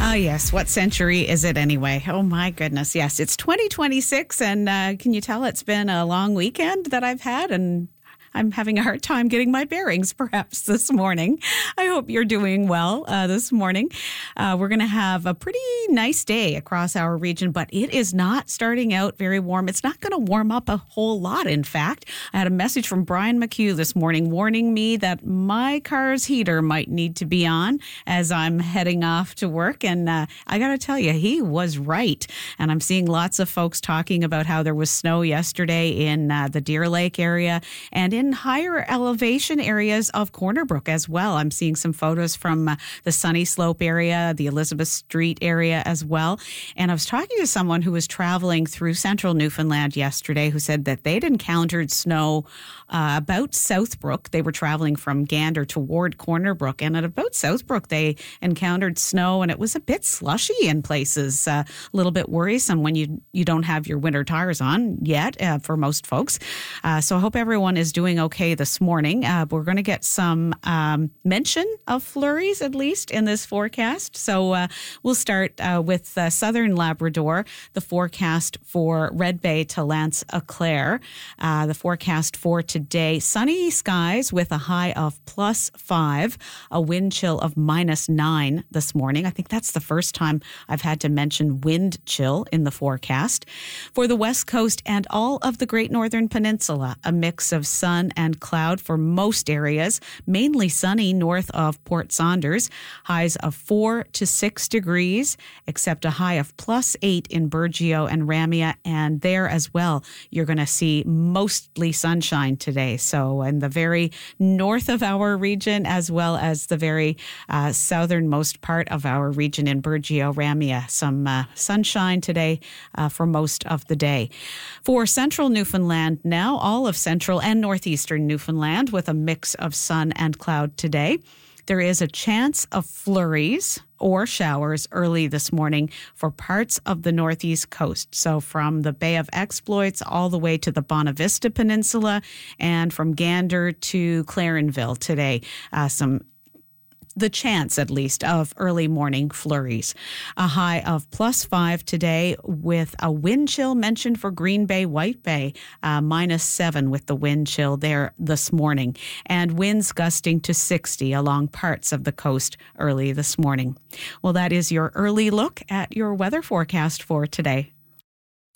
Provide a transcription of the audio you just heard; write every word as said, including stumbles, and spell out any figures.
Ah, yes. What century is it anyway? Oh, my goodness. Yes, it's twenty twenty-six. And uh, can you tell it's been a long weekend that I've had? And I'm having a hard time getting my bearings, perhaps, this morning. I hope you're doing well uh, this morning. Uh, we're going to have a pretty nice day across our region, but it is not starting out very warm. It's not going to warm up a whole lot, in fact. I had a message from Brian McHugh this morning warning me that my car's heater might need to be on as I'm heading off to work. And uh, I got to tell you, he was right. And I'm seeing lots of folks talking about how there was snow yesterday in uh, the Deer Lake area and in higher elevation areas of Corner Brook as well. I'm seeing some photos from uh, the Sunny Slope area, the Elizabeth Street area as well. And I was talking to someone who was traveling through central Newfoundland yesterday who said that they'd encountered snow uh, about Southbrook. They were traveling from Gander toward Corner Brook. And at about Southbrook, they encountered snow and it was a bit slushy in places, uh, a little bit worrisome when you, you don't have your winter tires on yet uh, for most folks. Uh, so I hope everyone is doing okay this morning. Uh, we're going to get some um, mention of flurries, at least, in this forecast. So uh, we'll start uh, with uh, southern Labrador, the forecast for Red Bay to Lance Eclair. Uh, the forecast for today, sunny skies with a high of plus five, a wind chill of minus nine this morning. I think that's the first time I've had to mention wind chill in the forecast. For the West Coast and all of the Great Northern Peninsula, a mix of sun and cloud for most areas, mainly sunny north of Port Saunders. Highs of four to six degrees, except a high of plus eight in Burgeo and Ramea. And there as well, you're going to see mostly sunshine today. So in the very north of our region, as well as the very uh, southernmost part of our region in Burgeo, Ramea, some uh, sunshine today uh, for most of the day. For central Newfoundland now, all of central and northeastern Newfoundland with a mix of sun and cloud today. There is a chance of flurries or showers early this morning for parts of the northeast coast. So from the Bay of Exploits all the way to the Bonavista Peninsula and from Gander to Clarenville today. Uh, some the chance, at least, of early morning flurries. A high of plus five today with a wind chill mentioned for Green Bay, White Bay, uh, minus seven with the wind chill there this morning. And winds gusting to sixty along parts of the coast early this morning. Well, that is your early look at your weather forecast for today.